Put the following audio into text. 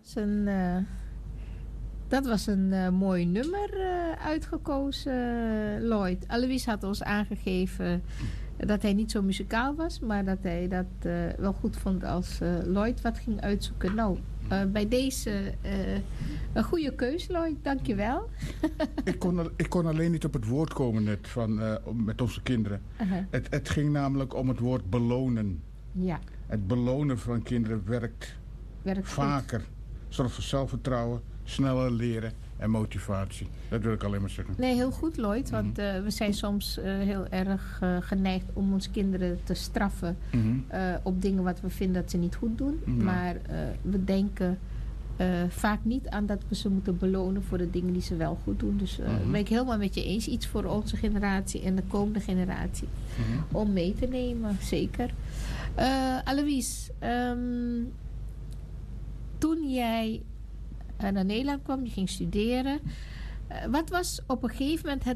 Dat was een mooi nummer uitgekozen, Lloyd. Alois had ons aangegeven dat hij niet zo muzikaal was, maar dat hij dat wel goed vond als Lloyd wat ging uitzoeken. Nou, bij deze een goede keus, Lloyd. Dank je wel. Ik kon alleen niet op het woord komen net met onze kinderen. Het ging namelijk om het woord belonen. Ja. Het belonen van kinderen werkt vaker. Goed. Zorgt voor zelfvertrouwen, sneller leren en motivatie. Dat wil ik alleen maar zeggen. Nee, heel goed, Lloyd. Want we zijn soms heel erg geneigd om onze kinderen te straffen op dingen wat we vinden dat ze niet goed doen. Maar we denken vaak niet aan dat we ze moeten belonen voor de dingen die ze wel goed doen. Dus ben ik helemaal met je eens. Iets voor onze generatie en de komende generatie. Om mee te nemen, zeker. Alois, toen jij naar Nederland kwam, je ging studeren. Wat was op een gegeven moment het